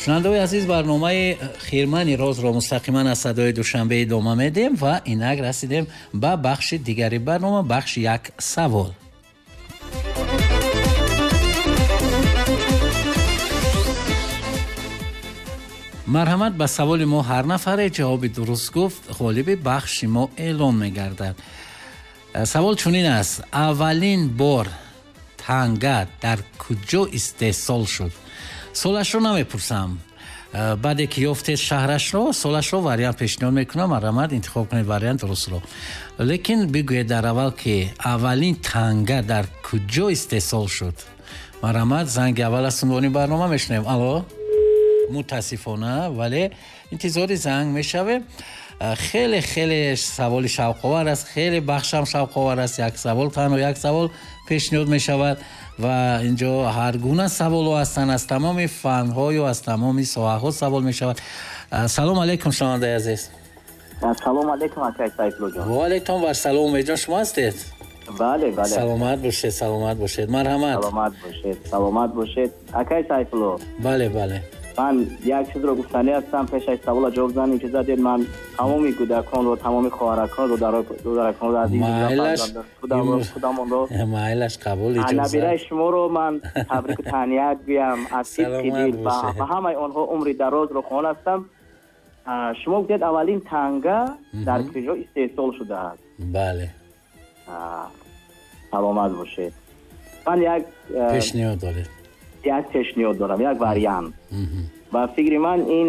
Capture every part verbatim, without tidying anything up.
шунавандаои азиз, барномаи Хирмани розро мустақиман аз садои душанбе идома медем ва инак расидем ба бахши дигари барнома, бахши як савол. марҳамат, ба саволи мо ҳар нафаре ҷавоби дуруст гуфт, ғолиби бахши мо эълон мегардад. савол чунин аст: аввалин бор танга дар куҷо истеҳсол шуд? солашро намепурсам. баъде ки ёфтед шаҳрашро, солашро вариант пешниҳод мекунам. марҳамат, интихоб кунед вариант дурустро. лекин бигӯед дар аввал ки аввалин танга дар куҷо истеҳсол шуд. марҳамат, занги аввал аз сунвони барнома мешунавем. алло, мутаассифона, вале интизори занг мешавем. хеле хеле саволи шавқовар аст, хеле бахшам шавқовар аст. як савол танҳо як савол пешниҳод мешавад ва инҷо ҳар гуна саволҳо ҳастанд, аз тамоми фанҳою аз тамоми соҳаҳо савол мешавад. салом алейкум шунавандаи азиз. салом алейкум акай Сайфуллоҷон. ва алейкум ва салом. умедҷон шумо ҳастед? бале бале. саломат бошед, саломат бошед. марҳамат. саломат бошед, саломат бошед. акай Сайфулло. бале бале. ман як чизро гуфтанӣ ҳастам. пеш аз савола ҷавоб занӣ чиза дед. ман тамоми кӯдаконро, тамоми хоҳараконро, додараконро азиз худамонро майлаш қабул иҷозат. набираи шуморо ман табрику таҳният гӯям аз сидқи дил ба ҳамаи онҳо умри дарозро хоҳон ҳастам. шумо гуфтед аввалин танга дар куҷо истеҳсол шудааст. бале. саломат бошед. ман як пешниҳод доред. як пешниҳод дорам, як вариант. ба фикри ман ин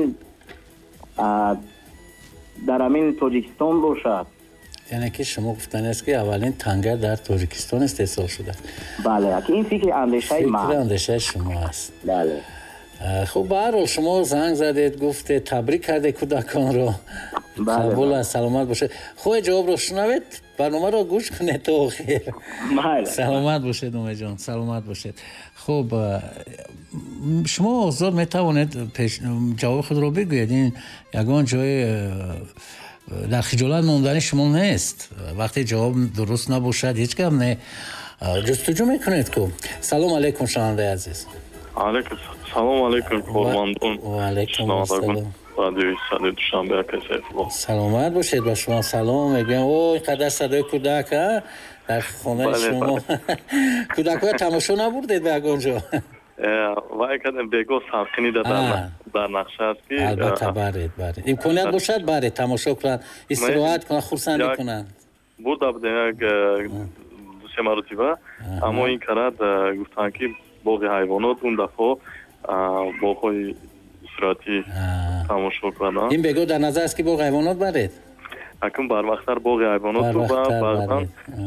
дар амин тоҷикистон бошад. яъне ки шумо гуфтанест ки аввалин танга дар тоҷикистон истеҳсол шудааст. бале, ин фикри андешаи ман. фикри андешаи шумо аст. бале. хуб, ба ҳар ҳол шумо занг задед, гуфтед, табрик кардед кӯдаконро. қабул аст, саломат бошед. хоҳед ҷавобро шунавед, барномаро гӯш кунед то охир. саломат бошед умедҷон, саломат бошед. хуб, шумо озод метавонед ҷавоби худро бигӯед. ин ягон ҷои дар хиҷолат мондани шумо нест. вақте ҷавоб дуруст набошад ҳеҷ гап не, ҷустуҷӯ мекунед ку. салом алейкум шунавандаи азиз. алейкум салом алейкум формандон. ва алейкум ассалом. радиои садои душанбе акай Сайфулло. саломат бошед. ба шумо салом мегӯям. ой, қадар садои кӯдак а дар хонаи шумо. кӯдакҳои тамошо набурдед ба ягон ҷо? вай кардем бего савқинида дар нақша аст ки албатта баред баред. имконият бошад баред тамошо кунанд, истироҳат кунанд, хурсандӣ кунанд. бурда будем як дусе маротиба, аммо ин карад гуфтанд ки боғи ҳайвонот он дафъо боғҳои сурати тамошо кардам. ин бего дар назар аст ки боғи ҳайвонот баред? акун барвақтар боғи ҳайвоноту ва баъзан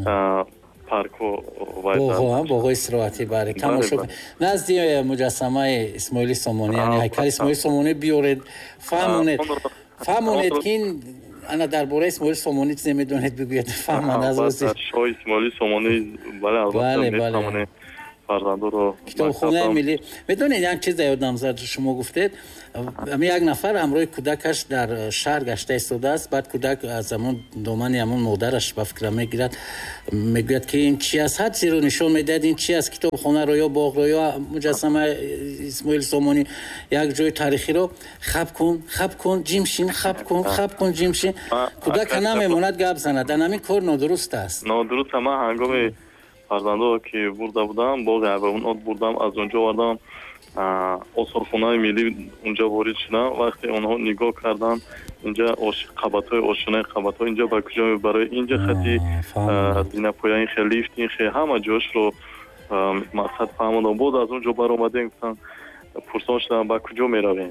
парку боғҳо боғҳои истироҳатӣ баред тамошо кунед. назди муҷассамаи Исмоили Сомонӣ, яъне ҳайкали Исмоили Сомонӣ биёред, фаҳмонед фаҳмонед ки ин ана дар бораи Исмоили Сомонӣ чизе медонед бигӯед, фаҳманд аз ози шоҳи Исмоили Сомонӣ. бале, албатта мефаҳмонед фарзандоро. китобхонаи миллӣ. медонед як чиз ёдам зад, шумо гуфтед як нафар ҳамроҳи кӯдакаш дар шаҳр гашта истодааст. баъд кӯдак аз амон домани амон модараш ба фикрам мегирад, мегӯяд ки ин чи аст, ҳад чизро нишон медиҳад, ин чи аст, китобхонаро ё боғро ё муҷассамаи Исмоили Сомонӣ, як ҷои таърихиро. хаб кун хаб кун ҷимшин, хаб кун хаб кун ҷимшин. кӯдака намемонад гап занад. ан ҳамин кор нодуруст аст. нодуруст. ман ҳангоми фарзандо ки бурда будам, боғи ҳайвонот бурдам, аз онҷо вардам осорхонаи миллӣ, онҷа ворид шудам. вақте онҳо нигоҳ карданд, инҷа қабатҳои ошинаи қабатҳо инҷа ба куҷо мебарад, инҷа хати зинапоя, ин хе лифт, ин хе ҳама ҷоашро мақсад фаҳмондам. боз аз онҷо баромадем, гуфтам, пурсон шудам ба куҷо меравем.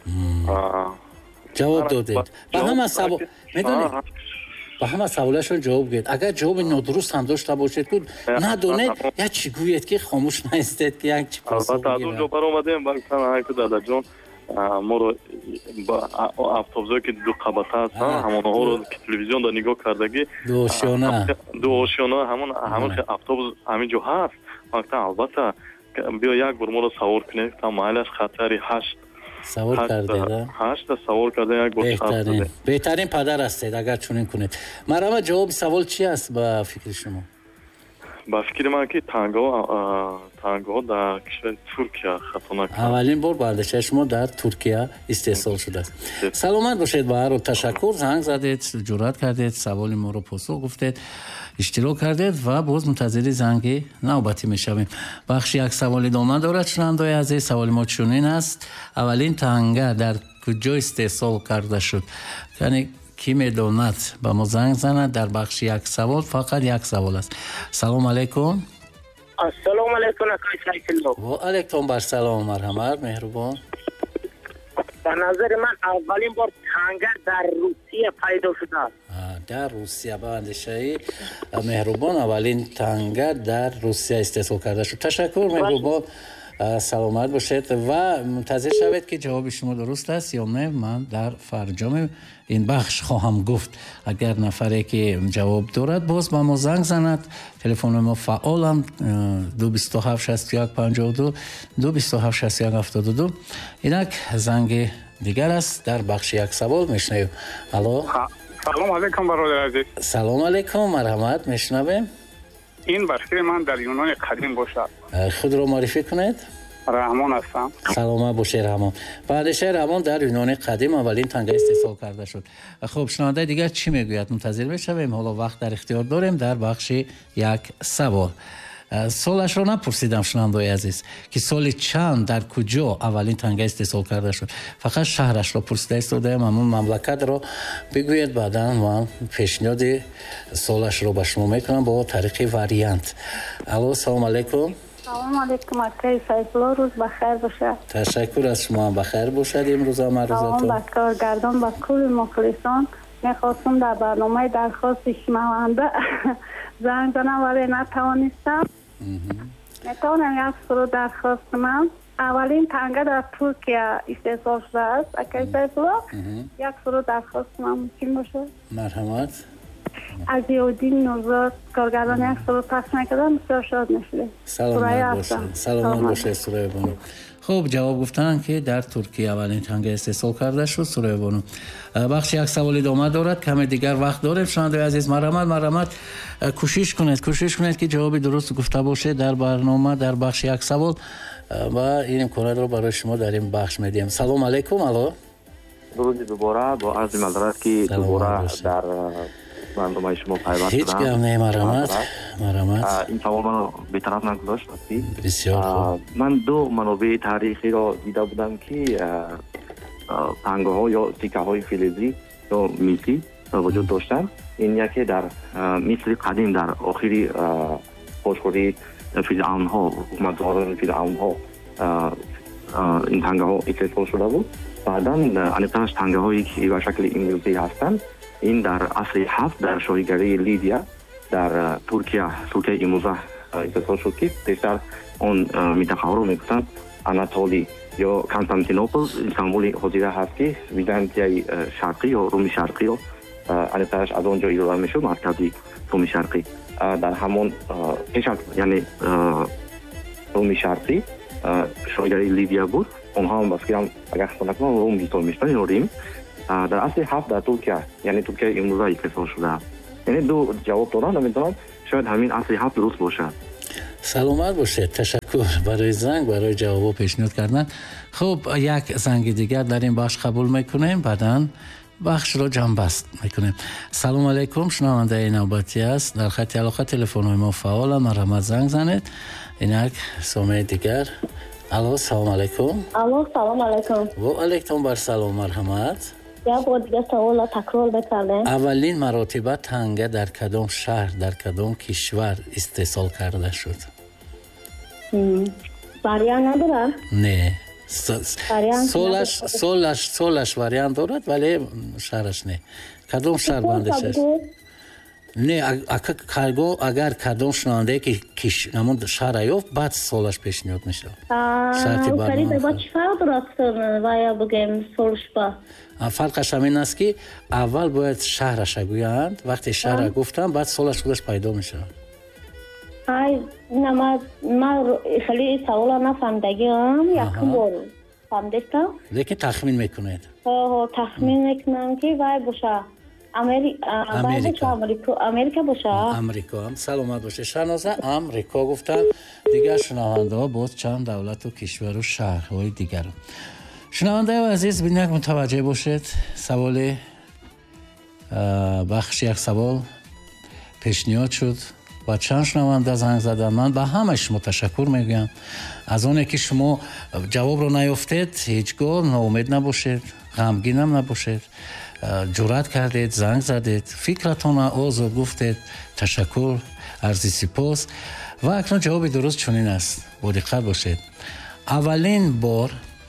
ҷавоб додед. ба ҳама савол медонед, ба ҳама саволашон ҷавоб гӯед. агар ҷавоби нодуруст ҳам дошта бошед ку надонед, як чӣ гӯед ки хомӯш наистед ки як чӣ посух албатта аз онҷо баромадем. ба гуфтам ҳайку дадаҷон, моро автобусое ки ду қабата ҳастанд, ҳамонҳоро ки телевизионда нигоҳ кардагӣ, ду ошёна ду ошёна ҳамон ҳамон автобус ҳамин ҷо ҳаст. ман гуфтам албатта биё як бор моро савор кунед. гуфтам майлаш хатари ҳашт савор кардед. ҳашта савор кардем, як бор беҳтарин беҳтарин падар ҳастед агар чунин кунед. марҳамат, ҷавоби савол чи аст ба фикри шумо? ба фикри ман ки тангаҳо тангоҳо дар кишвари Туркия хатона кардам. аввалин бор бардашаи шумо дар Туркия истеҳсол шудааст. Саломат бошед. Ба ҳар ҳол ташаккур, занг задед, ҷуръат кардед, саволи моро посух гуфтед, иштирок кардед ва боз мунтазири занги навбатӣ мешавем. бахши як саволи дома дорад шунавандаи азиз. саволи мо чунин аст: аввалин танга дар куҷо истеҳсол карда шуд? яъне ки медонад ба мо занг занад. дар бахши як савол фақат як савол аст. салому алайкум. ассалому алайкум акай Сайфулло. ва алайкум барсалом. марҳамат, меҳрубон. ба назари ман аввалин бор танга дар Русия пайдо шудааст. дар Русия. ба андешаи меҳрубон, аввалин танга дар Русия истеҳсол карда шуд. ташаккур меҳрубон. саломат бошед ва мунтазир шавед ки ҷавоби шумо дуруст аст ё не. ман дар фарҷоми ин бахш хоҳам гуфт. агар нафаре ки ҷавоб дорад боз ба мо занг занад. телефони мо фаъолам ду бисту ҳафт шасту як панҷоҳу ду ду бисту ҳафт шасту як ҳафтоду ду. инак занги дигар аст дар бахши як савол мешунавем. алло. салому алайкум бародар азиз. салому алайкум. марҳамат, мешунавем. ин бахши ман дар юнони қадим бошад. худро маърифӣ кунед. раҳмон ҳастам. саломат бошед раҳмон. ба андешаи раҳмон дар юнони қадим аввалин танга истеҳсол карда шуд. хуб, шунавандаи дигар чӣ мегӯяд? мунтазир мешавем. ҳоло вақт дар ихтиёр дорем дар бахши як савол. солашро напурсидам шунавандаи азиз ки соли чанд дар куҷо аввалин танга истеҳсол карда шуд. фақат шаҳрашро пурсида истодаам. ҳамун мамлакатро бигӯед, баъдан ман пешниҳоди солашро ба шумо мекунам бо тариқи вариант. алло, салому алайкум. салому алайкум акай Сайфулло. рӯз бахайр бошад. ташаккур аз шумо ҳам бахайр бошад. имрӯзам арӯзатон. салом ба коргардон, ба кулли мухлисон. мехостум дар барномаи дархости шунаванда занг занам, вале натавонистам. метавонам як суруд дархост кунам? аввалин танга дар Туркия истеҳсол шудааст. акай Сайфулло, як суруд дархост кунам мумкин бошад? марҳамат. аз Зиёддин Нӯрзод коргардон як суруд пас накардам. бисёр шод мешудем. саломат бошед. саломат бошед Сурая Бону. хуб, ҷавоб гуфтанд ки дар Туркия аввалин танга истеҳсол карда шуд. Сурая Бону. бахши як саволи дома дорад. каме дигар вақт дорем. шунавандаи азиз, марҳамат, марҳамат. кӯшиш кунед, кӯшиш кунед ки ҷавоби дуруст гуфта бошед дар барнома, дар бахши як савол. ва ин имконатро барои шумо дар ин бахш медиҳем. салому алайкум. алло. дуруди дубора. бо арзи маъзарат ки дубора дар барномаи шумо пайваст шудам. ҳеҷ гап не. марҳамат, марҳамат. ин савол маро бетараф нагузошт. бисёр хуб. ман ду манобеи таърихиро дида будам ки тангаҳо ё сикаҳои филизӣ ё мисӣ вуҷуд доштанд. ин яке дар мисри қадим дар охири хошхӯрии фиръавнҳо, ҳукуматдорони фиръавнҳо ин тангаҳо истеҳсол шуда буд. баъдан аниқтараш тангаҳое ки ба шакли имрӯзӣ ҳастанд, ин дар асри ҳафт дар шоҳигарии Лидия дар Туркия, Туркияи имрӯза истеҳсол шуд ки пештар он минтақаҳоро мегуфтанд Анатолӣ ё Константинопол, Истамбули ҳозира ҳаст ки Византияи шарқӣ ё Руми шарқиро аниқтараш аз он ҷо идора мешуд, маркази Руми шарқӣ. дар ҳамон пеш аз яъне Руми шарқӣ шоҳигари Лидия буд. онҳо ҳам ба фикрам агар хисоб накунам Рум ҳисоб мешуданд ё Рим. дар асри ҳафт дар Туркия, яъне Туркияи имрӯза истеҳсол шудааст. яъне ду ҷавоб додам, намедонам шояд ҳамин асри ҳафт дуруст бошад. саломат бошед. ташаккур барои занг, барои ҷавобо пешниҳод кардан. хуб, як занги дигар дар ин бахш қабул мекунем, баъдан бахшро ҷамъбаст мекунем. салому алайкум. шунавандаи навбатӣ аст. дар хати алоқа телефонҳои мо фаъоланд. марҳамат, занг занед. инак сомеъи дигар. алло, салому алайкум. алло, салому алайкум. ва алайкум барсалом. марҳамат. як бор дигар саволро такрор мекардем. аввалин маротиба танга дар кадом шаҳр, дар кадом кишвар истеҳсол карда шуд? вариант надорад? не. солаш солаш солаш вариант дорад, вале шаҳраш не. кадом шаҳр бандешаст? не, агар кадом шунавандае ки киш намуд шаҳра ёфт, баъд солаш пешниҳод мешавад. шарти барнома ба чӣ фарқ дорад ва я бигем солшба? фарқаш ҳамин аст ки аввал бояд шаҳраша гӯянд, вақте шаҳра гуфтанд, баъд солаш худаш пайдо мешавад. ай нама ман хеле савола нафаҳмидагиам, якум бор фаҳмидам. лекин тахмин мекунед? ҳо ҳо тахмин мекунам ки вай боша امریکا امریکا باشه امریکا هم سلامت باشه. شنازه امریکا گفتن. دیگر شنونده ها باز چند دولت و کشور و شهرهای دیگر. شنونده عزیز بینید متوجه باشید سوال بخش یک سوال پیشنهاد شد و چند شنونده زنگ زدن. من به همه شما تشکر میگم. از اونه که شما جواب رو نیافتید هیچگاه ناامید نباشید، غمگین هم نباشید، جرأت کردید، زنگ زدید، فکرتون آزاد گفتید. تشکر، عرض سپاس. و اکنون جواب درست چنین است. با دقت باشید. اولین بار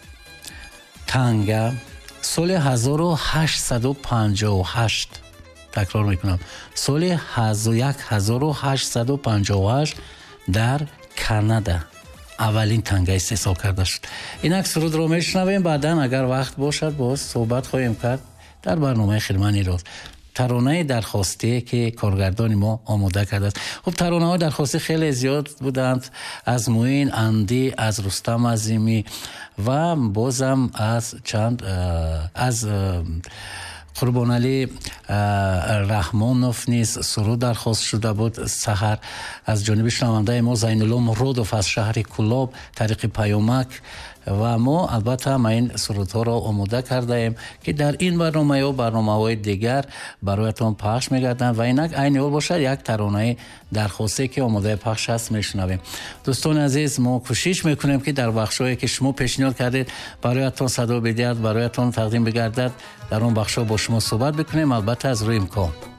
تانگا سال هزار و هشتصد و پنجاه و هشت، تکرار میکنم، سال هزار و هشتصد و پنجاه و هشت در کانادا اولین تانگا استحصال کرده شد. اینک سرود رو میشنویم. بعداً اگر وقت باشد باز صحبت خواهیم کرد در برنامه خدمت ایراد. ترانه درخواستی که کارگردان ما آماده کرده است. خب ترانه های درخواستی خیلی زیاد بودند، از موین اندی، از رستم عظیمی و بازم از چند از قربان علی رحمانوف نیز سرود درخواست شده بود سحر از جانب شنونده ما زین الله مرودوف از شهر کلاب طریق پیامک. و ما البته ما این سرودها را آماده کرده ایم که در این برنامه و برنامه های دیگر برایتان پخش میگردند و اینک عین حال باشد یک ترانه درخواستی که آماده پخش است میشنویم. دوستان عزیز ما کوشش میکنیم که در بخشایی که شما پیشنهاد کردید برایتان صدا بدهد، برایتان تقدیم بگردد، در اون بخشا با شما صحبت بکنیم، البته از روی امکان.